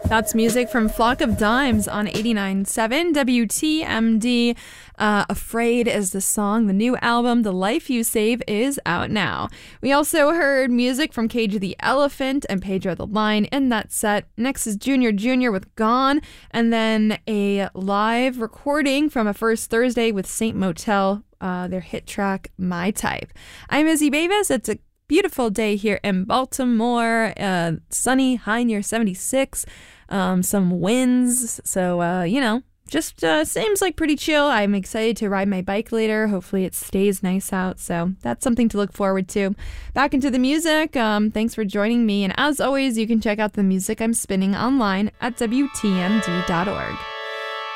That's music from Flock of Dimes on 89.7 WTMD. Afraid is the song. The new album, The Life You Save, is out now. We also heard music from Cage the Elephant and Pedro the Lion in that set. Next is Junior Jr. with Gone, and then a live recording from a First Thursday with Saint Motel, their hit track, My Type. I'm Izzy Bavis. It's a beautiful day here in Baltimore. Sunny, high near 76. Some winds. So, just seems like pretty chill. I'm excited to ride my bike later. Hopefully it stays nice out. So that's something to look forward to. Back into the music. Thanks for joining me. And as always, you can check out the music I'm spinning online at WTMD.org.